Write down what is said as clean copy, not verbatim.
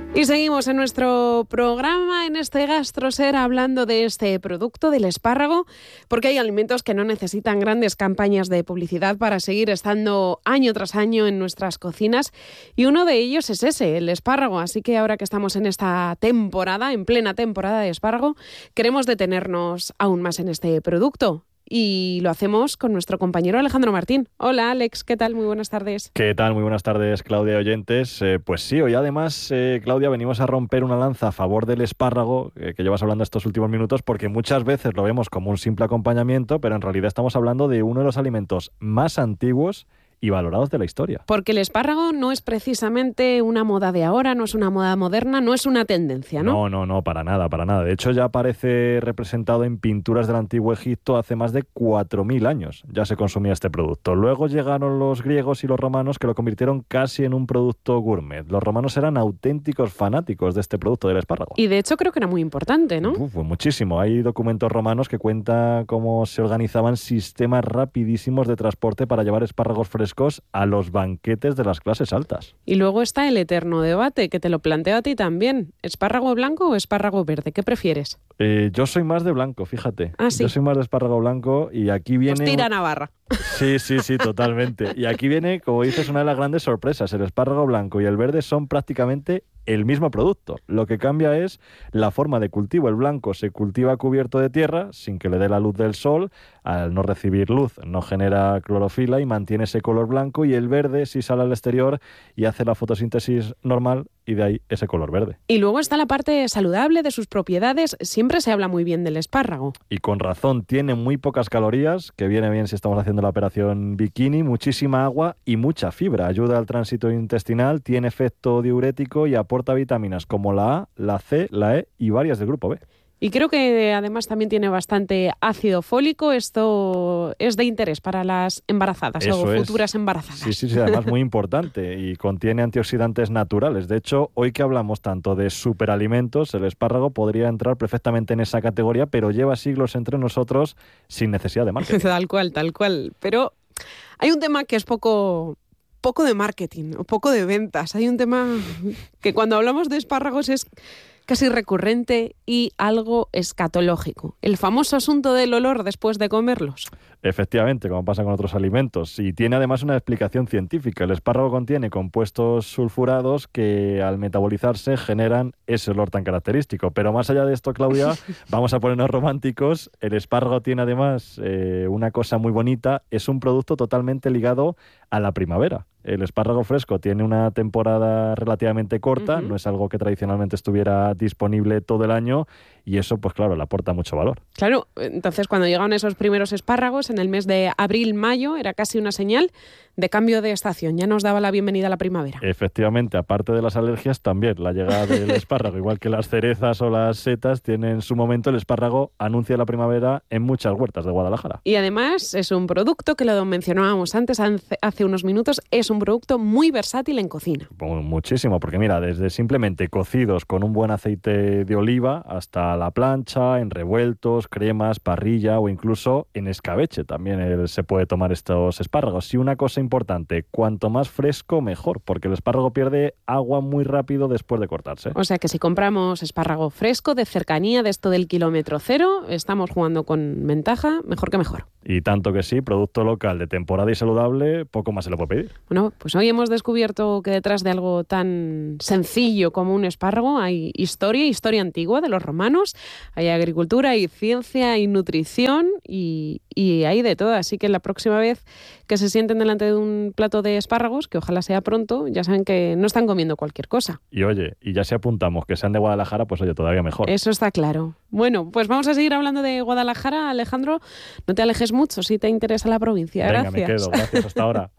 Y seguimos en nuestro programa, en este GastroSer, hablando de este producto, del espárrago, porque hay alimentos que no necesitan grandes campañas de publicidad para seguir estando año tras año en nuestras cocinas, y uno de ellos es ese, el espárrago. Así que ahora que estamos en esta temporada, en plena temporada de espárrago, queremos detenernos aún más en este producto. Y lo hacemos con nuestro compañero Alejandro Martín. Hola, Alex, ¿qué tal? Muy buenas tardes. ¿Qué tal? Muy buenas tardes, Claudia y oyentes. Pues sí, hoy además, Claudia, venimos a romper una lanza a favor del espárrago, que llevas hablando estos últimos minutos, porque muchas veces lo vemos como un simple acompañamiento, pero en realidad estamos hablando de uno de los alimentos más antiguos y valorados de la historia. Porque el espárrago no es precisamente una moda de ahora, no es una moda moderna, no es una tendencia, ¿no? No, para nada, para nada. De hecho, ya aparece representado en pinturas del Antiguo Egipto hace más de 4.000 años. Ya se consumía este producto. Luego llegaron los griegos y los romanos, que lo convirtieron casi en un producto gourmet. Los romanos eran auténticos fanáticos de este producto del espárrago. Y de hecho creo que era muy importante, ¿no? Pues muchísimo. Hay documentos romanos que cuentan cómo se organizaban sistemas rapidísimos de transporte para llevar espárragos frescos a los banquetes de las clases altas. Y luego está el eterno debate, que te lo planteo a ti también. ¿Espárrago blanco o espárrago verde? ¿Qué prefieres? Yo soy más de blanco, fíjate. ¿Ah, sí? Yo soy más de espárrago blanco y aquí viene... Pues tira Navarra. Sí, totalmente. Y aquí viene, como dices, una de las grandes sorpresas. El espárrago blanco y el verde son prácticamente el mismo producto. Lo que cambia es la forma de cultivo. El blanco se cultiva cubierto de tierra sin que le dé la luz del sol. Al no recibir luz no genera clorofila y mantiene ese color blanco, y el verde sí sale al exterior y hace la fotosíntesis normal, y de ahí ese color verde. Y luego está la parte saludable de sus propiedades. Siempre se habla muy bien del espárrago. Y con razón, tiene muy pocas calorías, que viene bien si estamos haciendo la operación bikini, muchísima agua y mucha fibra. Ayuda al tránsito intestinal, tiene efecto diurético y aporta vitaminas como la A, la C, la E y varias del grupo B. Y creo que además también tiene bastante ácido fólico. Esto es de interés para las embarazadas futuras embarazadas. Sí, además muy importante, y contiene antioxidantes naturales. De hecho, hoy que hablamos tanto de superalimentos, el espárrago podría entrar perfectamente en esa categoría, pero lleva siglos entre nosotros sin necesidad de marketing. Tal cual. Pero hay un tema que es poco de marketing o poco de ventas. Hay un tema que cuando hablamos de espárragos es casi recurrente y algo escatológico. El famoso asunto del olor después de comerlos. Efectivamente, como pasa con otros alimentos. Y tiene además una explicación científica. El espárrago contiene compuestos sulfurados que al metabolizarse generan ese olor tan característico. Pero más allá de esto, Claudia, vamos a ponernos románticos. El espárrago tiene además una cosa muy bonita. Es un producto totalmente ligado a la primavera. El espárrago fresco tiene una temporada relativamente corta, no es algo que tradicionalmente estuviera disponible todo el año, y eso, pues claro, le aporta mucho valor. Claro, entonces cuando llegaron esos primeros espárragos, en el mes de abril-mayo, era casi una señal de cambio de estación, ya nos daba la bienvenida a la primavera. Efectivamente, aparte de las alergias, también la llegada del espárrago, igual que las cerezas o las setas tienen su momento, el espárrago anuncia la primavera en muchas huertas de Guadalajara. Y además es un producto que lo mencionábamos antes, hace unos minutos, es un producto muy versátil en cocina. Muchísimo, porque mira, desde simplemente cocidos con un buen aceite de oliva hasta la plancha, en revueltos, cremas, parrilla o incluso en escabeche también se puede tomar estos espárragos. Y una cosa importante, cuanto más fresco mejor, porque el espárrago pierde agua muy rápido después de cortarse. O sea que si compramos espárrago fresco, de cercanía, de esto del kilómetro cero, estamos jugando con ventaja, mejor que mejor. Y tanto que sí, producto local de temporada y saludable, poco más se le puede pedir. Bueno, pues hoy hemos descubierto que detrás de algo tan sencillo como un espárrago hay historia antigua de los romanos, hay agricultura, hay ciencia, hay nutrición y hay de todo. Así que la próxima vez que se sienten delante de un plato de espárragos, que ojalá sea pronto, ya saben que no están comiendo cualquier cosa. Y oye, y ya si apuntamos que sean de Guadalajara, pues oye, todavía mejor. Eso está claro. Bueno, pues vamos a seguir hablando de Guadalajara, Alejandro. No te alejes mucho si te interesa la provincia. Venga, Gracias. me quedo. Gracias, hasta ahora.